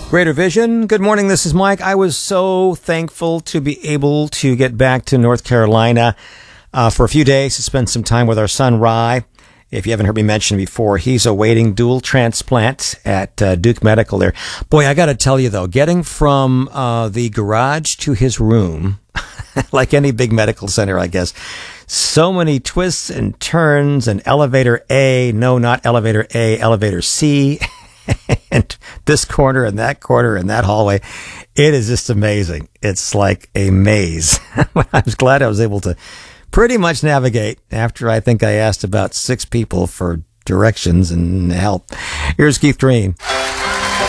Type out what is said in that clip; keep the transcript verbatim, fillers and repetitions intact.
Greater Vision. Good morning. This is Mike. I was so thankful to be able to get back to North Carolina uh, for a few days to spend some time with our son, Rye. If you haven't heard me mention before, he's awaiting dual transplant at uh, Duke Medical there. Boy, I got to tell you, though, getting from uh, the garage to his room, like any big medical center, I guess, so many twists and turns, and elevator A, no, not elevator A, elevator C, and this corner and that corner and that hallway. It is just amazing. It's like a maze. I was glad I was able to pretty much navigate after I think I asked about six people for directions and help. Here's Keith Green.